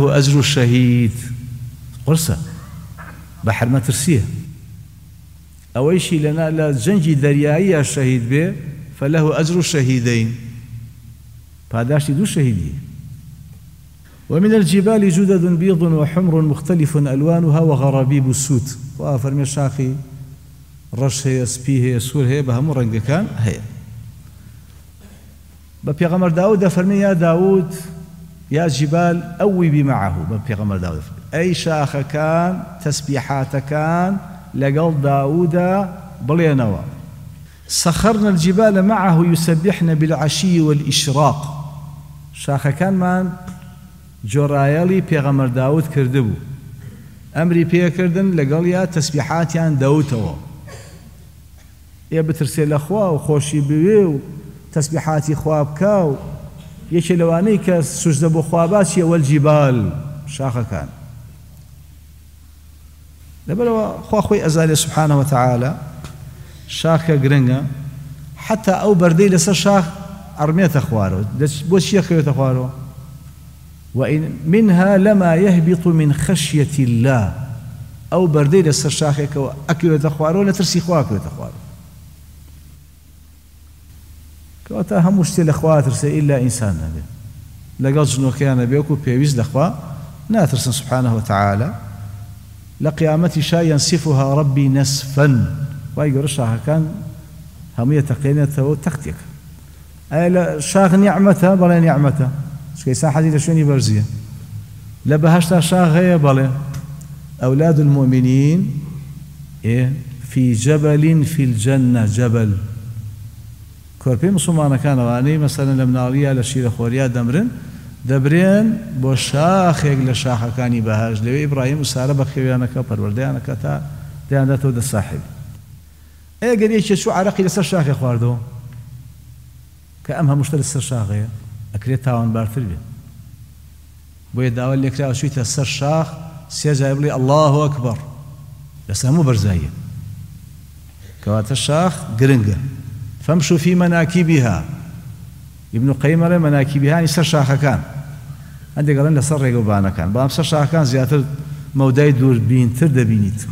أجر الشهيد قرصة بحرمة ترسيه أو شيء لنا لجنجي دريائي الشهيد به فله أجر الشهيدين فهذا دو شهيدي. ومن الجبال جدد بيض وحمر مختلف ألوانها وغرابيب السود وأفرمي الشاخي رش هي سبي هي سور هي بهم رنگ كان هي. ببيغمر داود فرمي يا داود يا جبال أوبي معه ببيغمر داود أي شاخ كان تسبيحات كان لقل داود بلينوا. سخرنا الجبال معه يسبحن بالعشي والإشراق شاخ كان من جرايلي بيغمر داود كردبو أمري بيه كردن لقل يا تسبيحات يان داوتوا يا بترسي الأخوة وخوشي بيو تسبيحاتي خواب كاو يشي لواني كسجد بو خواباتي والجبال شاخ كان لبلو خوي أزالي سبحانه وتعالى شاخ قرنجا حتى أو بردي لسا شاخ أرمية أخواره بوش يخيوت أخواره وإن منها لما يهبط من خشية الله أو بردي لسا شاخ أكيوت أخواره لترسي خواكيوت أخواره كواتا هموشتي الأخوة ترسي إلا إنسان نبي لقل جنوكيان نبيوكو بيويز الأخوة ناترسن سبحانه وتعالى لقيامتي شا ينسفها ربي نسفا ويقول الشاخ كان هم يتقينته وتختيك أي شاخ نعمته بلا نعمته شكي ساحدي لشوني برزية لبهشتا شاخ هي بلا أولاد المؤمنين في جبل في الجنة جبل كوربي مسلمان كان واني مثلا لمناليا لشير خوريا دمرن دبرين بو شاخ يقل شاخ كاني بهاج لو إبراهيم وسارة بخيوانك پرورديانك تا ديانته دا صاحب ايه قريش شو عرقي لسر شاخ خواردو كأمها مشتل السر شاخ أكريت تاوان بارتر بي بو يدعوال اللي كراو شوية السر شاخ سيجا يبلي الله أكبر لسامو برزاية كوات الشاخ قرنقة فامشوا في مناكبها ابن قيمة مناكبها يسر شاخ كان عندي قالن لسر يقوبانا كان بام سر شاخ كان زيادة موداي دور بين ترد بينيت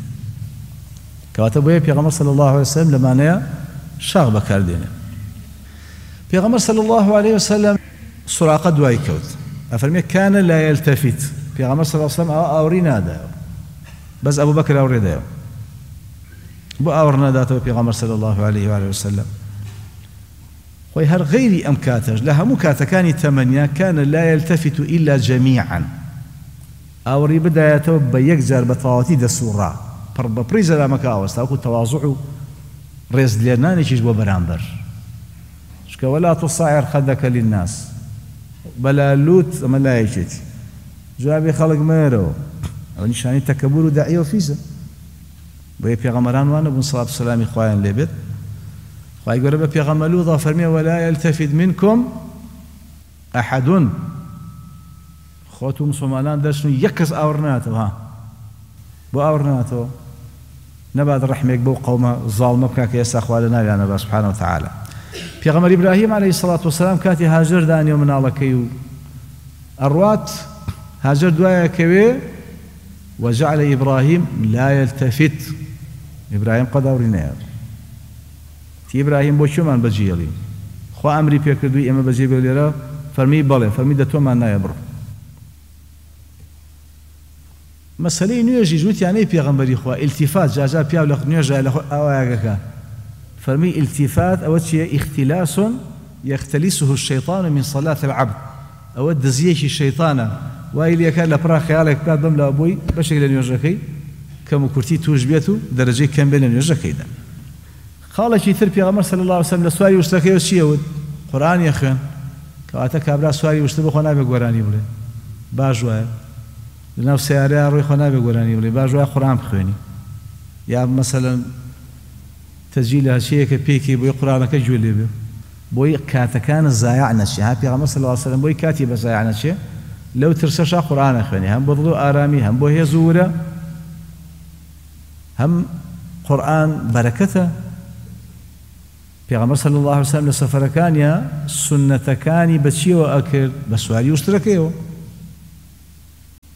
كواتب ويا بيغمر صلى الله عليه وسلم لما نيا شاخ بكاردينه بيغمر صلى الله عليه وسلم سراقة دواي كوت أفرمي كان لا يلتفت بيغمر صلى الله عليه وسلم أورينا دا بس أبو بكر أوري دا بو أورنا دا بيغمر صلى الله عليه وآله وسلم ويهر غير أمكاتج لها مكاتكاني ثمانية كان لا يلتفت إلا جميعا أوري بدايته بيكجر بطاوتي دا سورة بريزة لا مكاوستا وكو تواضع ريز ليرناني شيش بو برامبر شكا ولا تصعر خدك للناس بلا لوت أما لا يجيت جوابي خلق ميرو ونشاني تكبر داعي وفيزة وهي بيغمران وانا بن صلاة السلام إخوان لبت ويقول رب بيغمر لوضا فرمي ولا يلتفت منكم أحد خوتو مسلمان درسنو يكس أورناتو ها بو أورناتو نباد رحمك بو قوم الظالم بكاك يستخوى لنا لأن الله سبحانه وتعالى بيغمر إبراهيم عليه الصلاة والسلام كاتي هاجر دانيو من الله كيو الروات هاجر دوايا كيو وجعل إبراهيم لا يلتفت إبراهيم قد أورينا تي إبراهيم بو شو من بجيلي خو أمري بيكردوي إما بجيبه ليرا فرمي بالي فرمي دتو ما نايبر مسألة نيجي جوت يعني بيغمبري خو التفات جاجا بيا ولا نيجي له أواجك فرمي التفات أو شيء اختلاس يختلسه الشيطان من صلاة العبد أو دزيش الشيطان وإلي كان لبرا خيالك كاد بملا أبوي بشكل نيجي كم كرتي توج بيته درجة كم بين نيجي ده خالك يثر بيغمر صلى الله عليه وسلم لسواري وشتكي وشيود قرآن يخن كواتك أبرا سواري وشتبه خنا بقراني بله باجوا لنفس سيارة روي خنا بقراني بله باجوا قرآن بخواني يا مثلا تسجيل هالشيء كبيكي بوي قرآن كجولي به بوي كاتكان الزايع نشي ها بيغمر صلى الله عليه وسلم بوي كاتب الزايع نشي لو ترسشا قرآن خواني هم بضلو آرامي هم بوهي زورة هم قرآن بركته پیغمبر صلی الله علیه وسلم لسفر كانيا، سنة كاني بتشيو أكل بسواري واشتركيو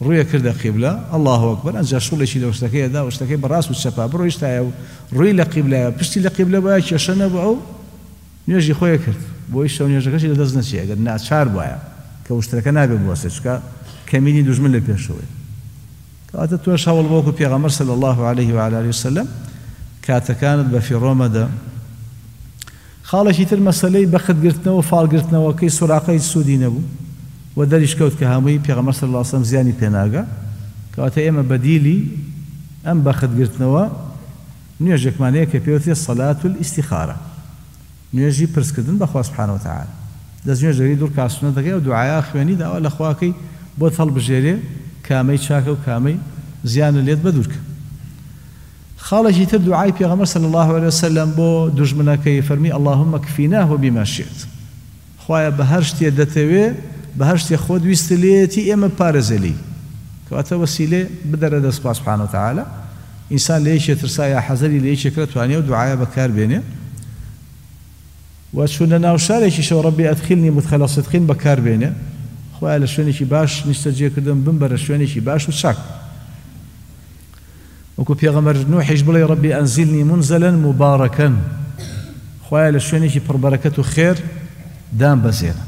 ڕوویە کردە قیبلە الله ئەکبەر ئەنجا شوڵێکی لە شتەکەیدا و شتەکەی بەڕاست و چەپا بڕۆیشتایە و ڕووی لە قیبلایە پشتی لە قیبلە بایە کێشە نەبوو ئەو نوێژی خۆیە کرد بۆی شەو نوێژەکەشی لەدەست نەچێ ئەگەر ناچار بووایە کە شتەکە نابێت بوەسە چکە کەمینی دوژمن لە پێشەوەی کەواتە تۆش هەوڵ بۆ وەکو پێغەمبەر صلی الله عليه وعلى آله وسلم کاتەکانت بە فیڕۆمەدە خاڵێکی تر مەسەلەی بەختگرتنەوە و فاڵگرتنەوەکەی سوراقەی سوودی نەبوو و دەریش کەوت کە هەمووی پێغەمبەر صلی الله عليه وسلم زیانی پێناگا کەواتە ئێمە بەدیلی ئەم بەختگرتنەوە نوێژێکمانەیە کە پێوتێ سەلات الاستیخارە نوێژی پرسکردن بەخوا سبحانه وتعالى دەست نوێژەکەی دوور کاسوونە دەکەی و دوعایا خوێنی داوا لە خواکەی بۆت هەڵبژێرێ کامەی چاکە و کامەی زیانە لێت بەدوورکە خاڵێکی تر دوعای پێغەمبەر صلی الله عليه وسلم بۆ دوژمنەکەی فەرمی اللهم کفیناه بما شئت خوایە بە هەر شتێ دەتەوێ بە هەر شتێ خۆت ویستە لێتی ئێمە پارێزەلی کەواتە وەسیلێ بدەرە دەست خوا سبحانه وتعالى ئینسان لە یەکێ ترسا یا حەزەری لە یەکێکە توانێ و دوعایە بەکاربێنێ و چونە ناو شارێکیشەوە ڕەبی ئەدخیلنی مدخەلە صدقین بەکاربێنێ خوایە لە شوێنێکی باش نیشتەجێکردن بمبەرە شوێنێکی باش و چاک وەکو پێغەمبەر نوحیش بڵێ ڕەبی ئەنزیلنی منزەلەن مبارەکەن خوایە لە شوێنێکی پڕبەرەکەت و خێر دام بەزێنە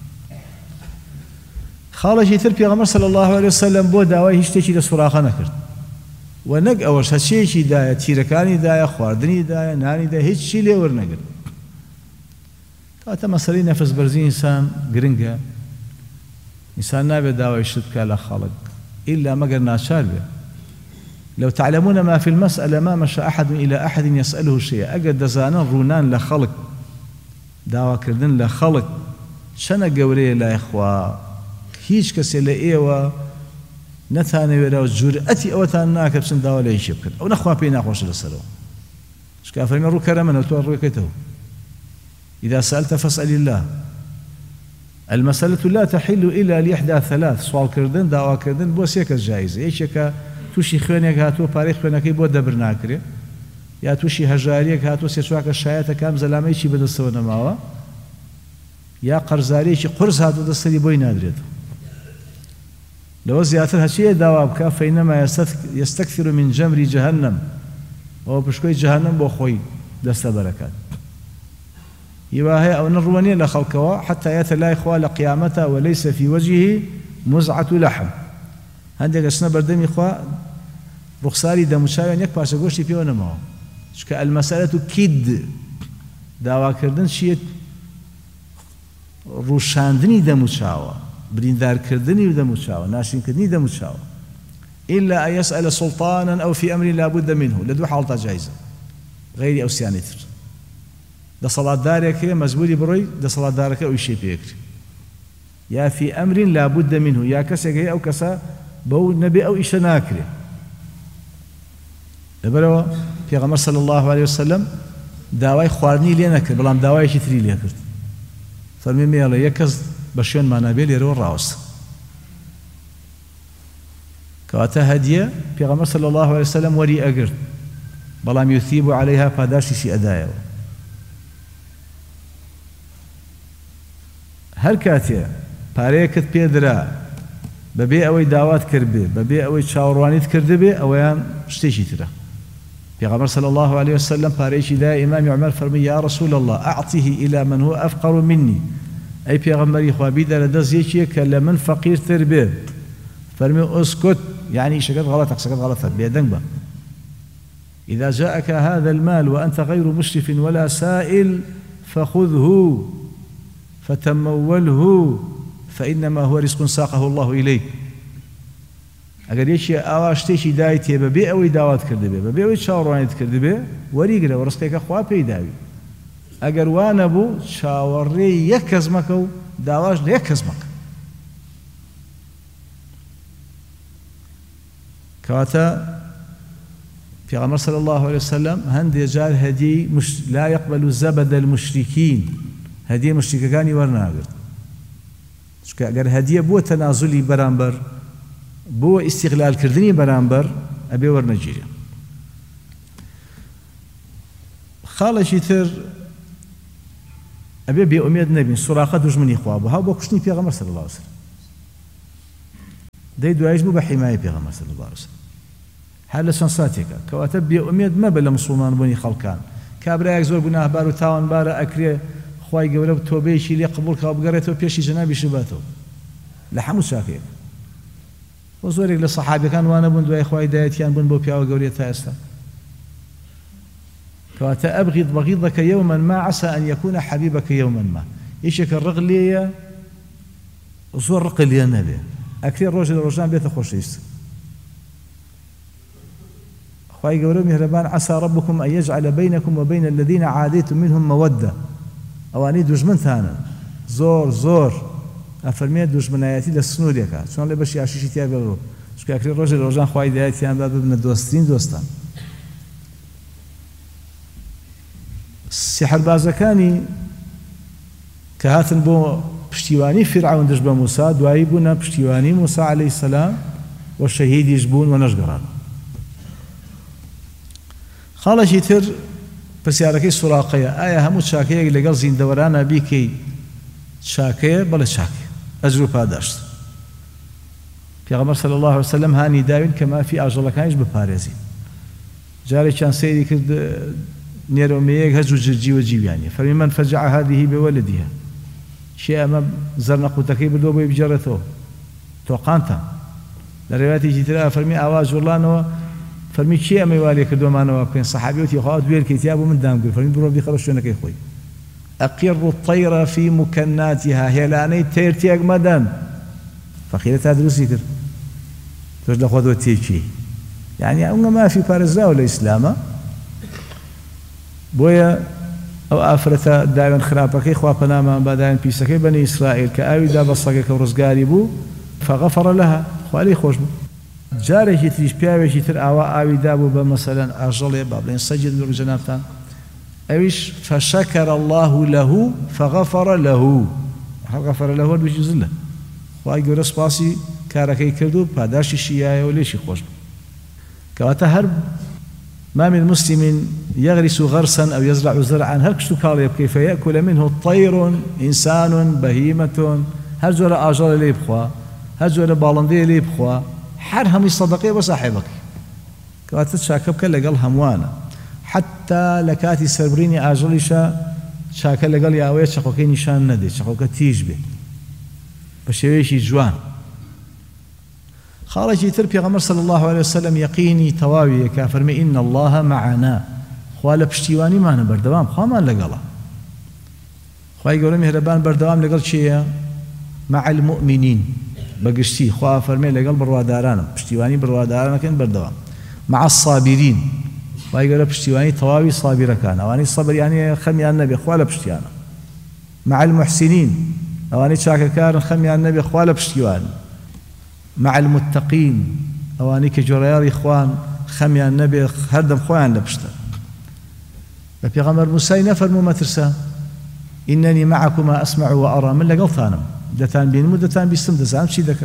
خاڵێکی تر پێغەمبەر صلی الله عليه وسلم بۆ داوای هیچ شتێکی لە سوراخە نەکرد و نەک ئەوەش هەچیەکی دایە تیرەکانی دایە خواردنی دایە نانی دایە هیچی لێ وەرنەگرت کاتە مەسەلەی نەفس بەرزی ئینسان گرنگە ئینسان نابێت داوای شت بکات لە خەڵک ئیلا مەگەر ناچار بێ لو تعلمون ما في المسألة ما مشى أحد إلى أحد يسأله شيئا أجد دزانا رونان لخلق دعوة كردن لخلق شنا جوري لا إخوة هيج كسي لإيوة نتاني ولا جرأتي أو تاناك بسن دعوة لا يشبكر أو نخوا بينا خوش للسلام شكافر من رو كرمنا وتوار ركته إذا سألت فاسأل الله المسألة لا تحل إلا لإحدى ثلاث سؤال كردن دعوة كردن بوسيك الجائزة إيشك تووشی خوێنێک هاتووە پارەی خوێنەکەی بۆ دەبر ناکرێ یا تووشی هەژاریەک هاتووە سێچواکە شایەتە کام زەلامەیەکی بەدەستەوە نەماوە یا قەرزاریەکی قورس هاتووە دەستەری بۆی نادرێت لەوە زیاتر هەچیە داوا بکە فەینەما یەستەکثر من جەمری جەهەنەم ئەوە پشکۆی جەهەنەم بۆ خۆی دەستە بەرەکات هیوا هەیە ئەو نەڕوانیە لە خەڵکەوە حتى یاتە لای خوا لە قیامەتە وەلەیسە فی وەجهه مزعة لحم هەندێک ئەچنە بەردەمی خوا ڕوخساری دەموچاویان یەک پارچە گۆشتی پێوە نەماوە چکە ئەلمەسەلەت و کید داواکردن چیە ڕوشاندنی دەموچاوە بریندارکردنی دەموچاوە ناشرینکردنی دەموچاوە إلا أن يسأل سلطانا أو في أمر لا بد منه لدو حالة جائزة غير أوسياني تر ده صلاة دارك مزبوري بروي ده صلاة دارك أو شيء بيكري يا في أمر لا بد منه يا كسا جاي أو كسا بو نبي أو إيش ناكري لبروا في غمر صلى الله عليه وسلم داواي خوارني لي نكر بلام داواي شتري لي كرت فرمي ميلا يكز بشون ما نبي يرو راوس كواتا هدية في غمر صلى الله عليه وسلم وري أجر بلام يثيب عليها فداشي شي أدايا هر كاتيا پارەیەکت پێدرا بەبێ ئەوەی داوات کردبێ بەبێ ئەوەی چاوەڕوانیت کردبێ ئەوەیان شتێکی ترە پێغەمبەر صلى الله عليه وسلم پارەیەکی دا ئیمامی عومەر فەرمی یا رسول الله أعطه إلى من هو أفقر مني ئەی پێغەمبەری خوا بیدە لە دەست یەکێک کە لە من فەقیرتر بێ فەرمی ئوسکوت يعني شەکەت غەڵەتە قسەکەت غەڵەتە بێدەنگ بە إذا جاءك هذا المال وأنت غير مشرف ولا سائل فخذه فتموله فإنما هو رزق ساقه الله إليك ئەگەر یەکی ئاوا شتێکی دایتێ بەبێ ئەوەی داوات کردبێ بەبێ ئەوەی چاوەڕوانیت کردبێ وەریگرە و ڕستێکە خوا پێی داوی ئەگەر وا نەبوو چاوەڕێی یەک کەس مەکە و داواش لە یەک کەس مەکە کەواتە پێغەمبەر صلى الله عليه وسلم هەندێک جار هەدیەی لا يقبل زبد المشركين هەدیە مشریکەکانی وەرناگرت چونکە ئەگەر هەدیە بووە تەنازولی بەرامبەر بۆ ئیستیغلالکردنی بەرامبەر ئەبێ وەرنەگیرێ خاڵێکی تر ئەبێ بێئومێد نەبین سوراقە دوژمنی خوا بوو هاو بۆ کوشتنی پێغەمبەر صلی الله عليه وسلم دەی دوایش بوو بە حیمایە پێغەمبەر صلی الله علیه وسلم هەر لە چەند ساتێکە کەواتە بێئومێد مەبە لە مسلمان بوونی خەڵکان کابرایەک زۆر گوناهبار و تاوانبارە ئەکرێ خوای گەورە تۆبەیەکی لێ قبول کە بگەڕێتەوە پێشی جەنابیش باتەوە لە هەموو چاکەیەک بۆ زۆرێک لە سەحابەکان وانە بوون دوای خوای دایەتیان بوون بۆ پیاوە گەورەیە تا ئێستا کەواتە ئەبغض بغيضك يوما ما عسى أن يكون حبيبك يوما ما یەکێکە ڕق لێیە زۆر ڕق لێ نەبێ ئەکرێ ڕۆژێ لە ڕۆژان بێتە خۆشەویست خوای گەورە میهرەبان عسى ربكم أن يجعل بينكم وبين الذين عاديتم منهم مودة ئەوانەی دوژمنتانن زۆر ئەفەرمێ دوژمنایەتی لە سنوورێکە چۆن لێ بەشی ئاشیشی تیا بێڕۆ چونکە ئەکرێ ڕۆژێ لە ڕۆژان خوای دایەتیان با ببنە دۆستترین دۆستان سحربازەکانی کە هاتن بۆ پشتیوانی فرعون دژ بە موسا دوایی بوونە پشتیوانی موسا عەلەیهی سەلام و شەهیدیش بوون و نەشگەڕان خاڵێکی تر پرسیارەکەی سوراقەیە ئایا هەموو چاکەیەک لەگەڵ زیندەوەرانە بیکەی چاکەیە بەڵێ چاکێ ئەجر و پاداشت پێغەمبەر صلی الله علیه وسلم هانی داوین کە مافی ئاژەڵەکانیش بپارێزین جارێکیان سەیری کرد نێرۆمەیەک هەج و جرجی و جیویانیە فەرمی من فەجع هذه بولدها شێ ئەمە زەرنەقوتەکەی بردۆ بۆی بجێڕێتەوە تۆقانتە لە ڕێواتێکی ترا فەرمی ئاوا جوڵانەوە فەرمی چی ئەمەی وا لێ کردومانەوە بکەین سەحابی وتی خوا دوێرکەی تیا بوو من دامگر فەرمی بڕۆ بیخەڕە شوێنەکەی خۆی ئەقیڕ الطەیرە فی مکەناتیها هێلانەی تێر تێک مەدەن فەقیرە تا دروستی کرد تۆش لە خۆتەوە تێکی یعنی ئەوە مافی پارێزراوە لە ئیسلامە بۆیە ئەو ئافرەتە داوێن خراپەکەی خوا پەنامان با داوێن پیسەکەی بەنی ئیسرائیل کە ئاویدا بە سەگێکە و ڕزگاری بوو فەغەفەڕە لەها خوا لێی خۆش بوو جارێکی تریش پیاوێکی تر ئاوا ئاویدا بوو بە مەسەلەن ئاژەڵێ با بڵێن سەجد بە جەنابتان ئەویش فەشەکەر الله له فەغەفەڕە له غەفەرە له دوێژی زلە خوای گەورە سپاسی کارەکەی کرد و پاداشی شیایە و لێشی خۆش بوو کەواتە هەر ما من مسلم يغرس غرسا أو يزرع زرعا هل كشتو كاليب كيف يأكل منه طير إنسان بهيمة هل زور آجال لي بخوا هل زور بالندي لي بخوا حرهم الصدقية وصاحبك كواتت شاكبك لقل هموانا حتى لكاتي سربريني آجاليشا شاكا لقل ياوية شاكوكي نشان ندي شاكوكا تيج به بشويشي جوان خارجي تر پیغمبر صلی الله علیه وسلم یقینی تواوی که فرمی ان الله معنا خوا لپشتیوانی مان بردوام خوا مان لگلا خوای گەورە میهرەبان بەردەوام لەگەڵ چیە مع المؤمنین بەگشتی خوا فەرمێ لەگەڵ بڕوادارانم پشتیوانی بڕوادارانەکەن بەردەوام مع الصابرین خوای گەورە پشتیوانی تەواوی صابرەکان ئەوانەی سەبریانی خەمیان نەبێ خوا لە پشتیانە مع المحسنین ئەوانەی چاکەکارن خەمیان نەبێ خوا لە پشتیوان مع المتقين أواني كجريار إخوان خميان نبي هردم خوان لبشتا بيغمر موسى نفرموا ما ترسى إنني معكما أسمع وأرى من لقلتانم دتان بين مدتان بيستم دزام شي ذكا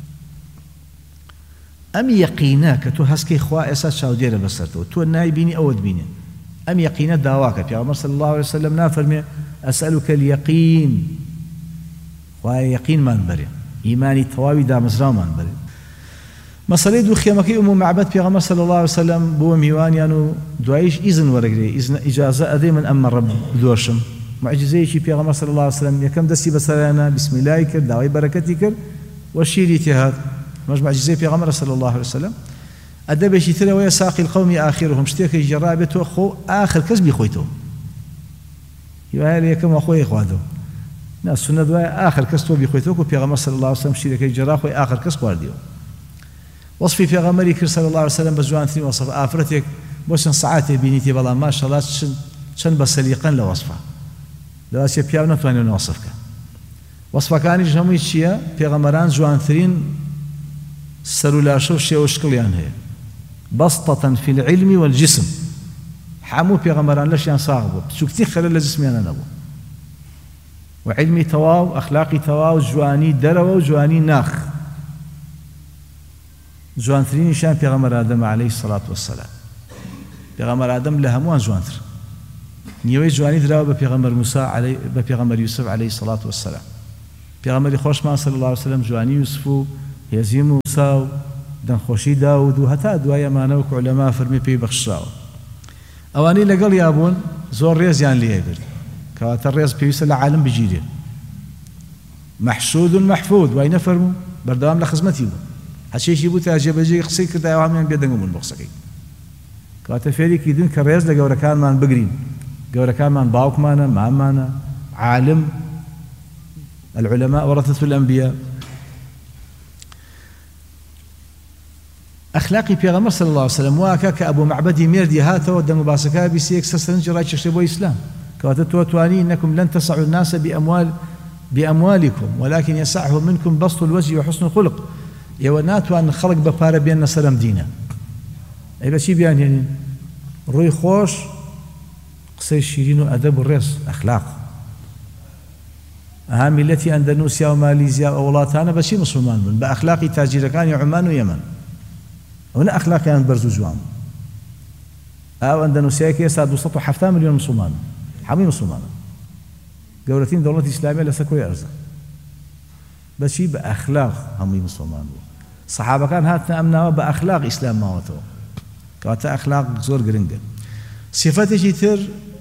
أم يقيناك تو هسكي خوا إسات شاو دير بسرتو تو النايبيني أود بيني أم يقينا داواك بيغمر صلى الله عليه وسلم نافرمي أسألك اليقين ويقين ما نبري إيماني تواوي دا مزرامان بري مسألة دو خيامكي أمو معبد پیغمبر صلى الله عليه وسلم بو ميوانيانو دوائيش إذن ورقري إذن إجازة أدي من أما الرب دوشم معجزيشي پیغمبر صلى الله عليه وسلم يكم دستي بسرانا بسم الله كر دعوي بركتي كر وشيري تهاد معجزي پیغمبر صلى الله عليه وسلم أدبشي ترى ويا ساقي القوم آخرهم شتيك جرابته خو آخر كسبي خويته يوهالي يكم أخوي إخواتو ناس سنة دواء آخر كس تو بيخويتوك وبيغمر صلى الله عليه وسلم شيرك الجراح آخر كس قوارديو وصفي في غمري صلى الله عليه وسلم بزوان ثاني وصف آفرتك بوشن ساعات بينيتي بلا ما شاء الله شن بسليقا لوصفه لو أشياء بياونا تواني نوصفك وصفه كان جمعي شيء في غمران زوان ثرين سرولا شو شيء وشكليان هي بسطة في العلم والجسم حمو في غمران ليش ينصاغبه شو كتير خلال الجسم أنا نبو وعلمي تواو أخلاقي تواو جواني دروا وجواني ناخ جوان ثرين شان پیغمبر آدم عليه الصلاة والسلام پیغمبر آدم لهموان جوان ثر نيوي جواني دروا بپیغمبر موسى عليه بپیغمبر يوسف عليه الصلاة والسلام پیغمبر خوشمان صلى الله عليه وسلم جواني يوسف يزيم چاو دەنخۆشی داود و هەتا دوای ئەمانەوەکو عولەما فەرمی پێی بەخشراوە ئەوانەی لەگەڵ یابوون زۆر ڕێزیان لێبرد کەواتە ڕێز پێویستە لە عالم بگیرێ مەحسود مەحفوظ وای نەفەرموو بەردەوام لە خزمەتی بوو هەچێکی بوو تا جێبەجێ قسەی کردایەوە هەمیان بێدەنگ بوون بۆ قسەکەی کەواتە فێریکی دن کە ڕێز لە گەورەکانمان بگرین گەورەکانمان باوکمانە مامانە عالم العلماء ورثة الأنبياء أخلاقي بيغمر صلى الله عليه وسلم واكا كأبو معبدي ميردي هاته ودم باسكا بيسيك سسنج راي شخصيبو إسلام كواتتو تواني إنكم لن تسعوا الناس بأموالكم ولكن يسعه منكم بسط الوجه وحسن الخلق يوناتوا أن خلق بفار بيننا سلام دينا أي بشي بيان يعني روي خوش قصي الشيرين وأدب الرئيس أخلاق أهم التي أندونيسيا وماليزيا وولاتانا بشي مسلمان من بأخلاقي تاجير كان عمان ويمن هنا أخلاق كانت برزو جوام أو أندونيسيا كيسا 207 مليون مسلمان حمي مسلمان قولتين دولة إسلامية لسكوية أرزا بشي بأخلاق همي مسلمان صحابة كان هاتنا أمنا بأخلاق إسلام ما وتو كواتا أخلاق زور قرنجة صفتي تر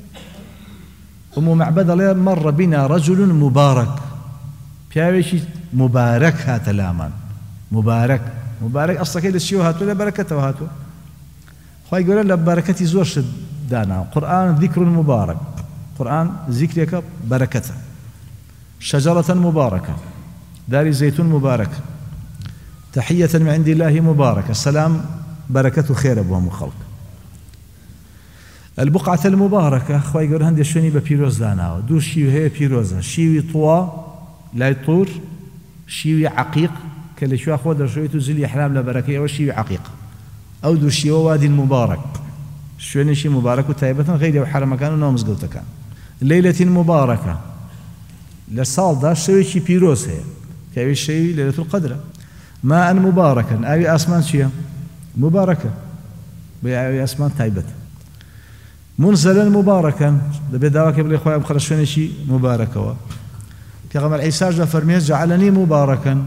أم معبد الله مر بنا رجل مبارك بياويشي مبارك هات لامان مبارك أصلا كيد الشيء هاتو لا بركته هاتو خواهي يقول لا بركتي زور شد دانا قرآن ذكر مبارك قرآن ذكرك بركته شجرة مباركة دار زيتون مبارك تحية من عند الله مبارك السلام بركة خير أبوهم خلق البقعة المباركة خواهي يقول هندي شوني ببيروز دانا دو شيوي هي بيروزة شيوي طوا لا يطور شيوي عقيق كاللي شو أخوة درشويتو زلي أحلام لبركة أو شيوي عقيق أو دو شيوي وادي المبارك شوني شي مبارك وتايبة غير وحرم كان ونومز قلت كان ليلة مباركة لصال دا شوي شي بيروز هي كاوي شيء ليلة القدر ماء مباركا أوي أسمان شيا مباركة بأوي أسمان تايبة منزلا مباركا بداوك بلي خويا مخرجوني شي مباركة پیغمبر عيسى جا فرمي جعلني مباركا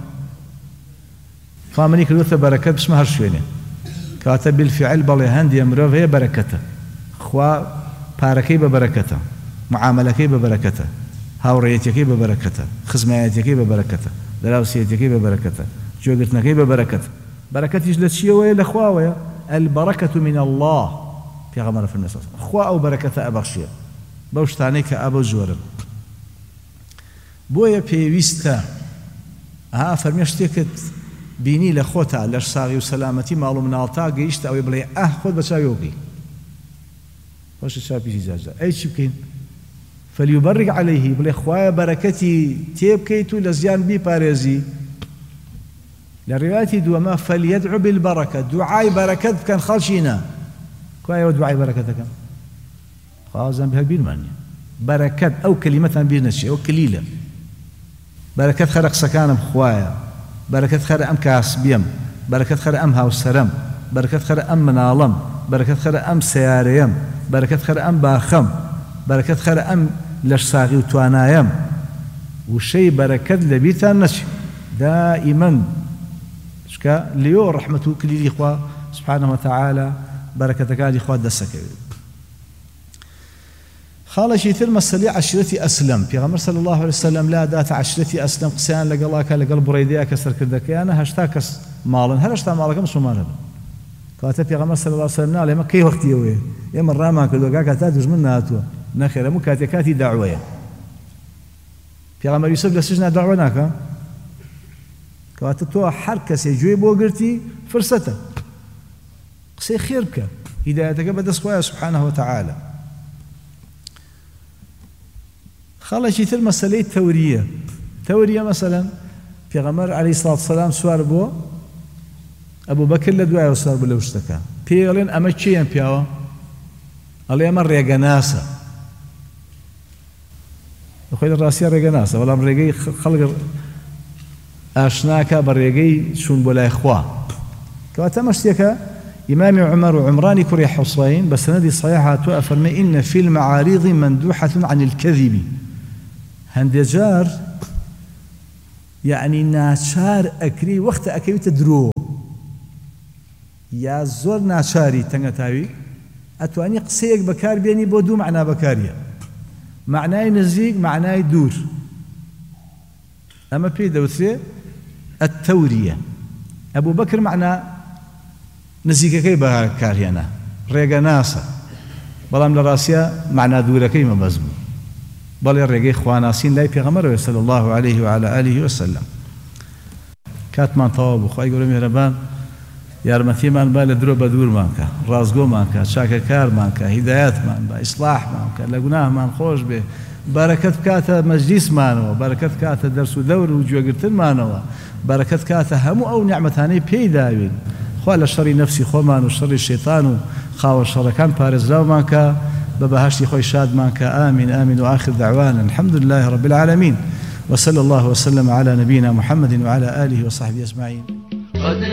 فامني كلوث بركة باسم هرشويني كاتب بالفعل بلي هندي امرو هي بركته خوا باركي ببركته معاملتي ببركته هاوريتي ببركته خزماتي ببركته دراوسيتي ببركته جوجتنكي ببركته بركتي جلت شي ويا اخوا البركة من الله في غمرة في المساس أخوة أو بركة أبغشية بوشتانيك أبو زورن بويا بيويستا ها فرميشتكت بيني لخوتا لرصاغي وسلامتي مالو منالتا قيشتا أو يبلي خود بشايوكي وش الشابي زاجا أي شبكين فليبرق عليه يبلي أخوة بركتي تيبكيتو لزيان بي باريزي لروايتي دوما فليدعو بالبركة دعاء بركة كان خالشينا كوايا ودعاء بركتك خازن بها بيرمانيا بركات أو كلمة بيرنشي أو كليلة بركات خرق سكانم خوايا بركات خرق أم كاس بيم بركات خرق أم هاوسرم بركات خرق أم منالم بركات خرق أم سياريم بركات خرق أم باخم بركات خرق أم لشساغي وتوانايم وشي بركات لبيتان نشي دائما شكا ليو رحمته كليلي إخوة سبحانه وتعالى بركتك هذه إخوة دسك خال شي ثل مسألة عشرة أسلم في غمر صلى الله عليه وسلم لا دات عشرة أسلم قسان لقلاك لقلب بريديا كسر كردك أنا هشتاكس مالا هل هشتا مالك مسلمان كاتب في غمر صلى الله عليه وسلم نالي ما كي وقت يوي يا من راما كردوكا كاتاج من ناتو نخير مو كاتي دعوة في غمر يوسف لسجنا دعوناك كاتب تو حركة يجوي بوغرتي فرصته قصي خيرك هدايتك بدا سوايا سبحانه وتعالى خلش يتر مسألة تورية مثلا في غمر عليه الصلاة والسلام سوار بو أبو بكر لدواء وسوار بو لوشتكا بيغلين أما تشيين بياوا الله يمر ريقناسة أخوي الراسية ريقناسة ولا مريقي خلق أشناكا بريقي شون بولا إخوة كواتمشتيكا إمام عمر وعمران كري حصين بس ندي صحيحة تؤفرمي إن في المعارض مندوحة عن الكذب هندجار يعني ناشار أكري وقت أكري تدرو یا زۆر ناچاری تەنگەتاوی ئەتوانی قسەیەک بەکاربێنی بۆ دوو معنا بەکاریە معنای نزیک معنای دوور ئەمە پێی دەوترێ التەوریە ئەبوو بەکر معنا نزیکەکەی بەکارهێنا ڕێگە ناسە بەڵام لە ڕاستیە معنا دوورەکەی مەبەست بوو بەڵێ ڕێگەی خواناسین لای پێغەمبەرەوە صلی الله عليه وعلى آله وسلم کاتمان تەواو بوو خوای گەورە میهرەبان یارمەتیمان با لە درۆ بە دوورمان کە ڕازگۆمان کە چاکەکارمان کە هیدایەتمان بە ئیسلاحمان کە لە گوناهمان خۆش بێ بەرەکەت بکاتە مەجلیسمانەوە بەرەکەت بکاتە دەرس و دەور و گوێگرتنمانەوە بەرەکەت بکاتە هەموو ئەو نیعمەتانەی پێی داوین خوا لە شەڕی نەفسی خۆمان و شەڕی شەیطان و خاوە شەڕەکان پارێزراومان کە بە بەهەشتی خۆی شادمان کە آمین آمین وآخر دعوانا الحمد لله رب العالمين وصلى الله وسلم على نبينا محمد وعلى آله وصحبه أجمعين.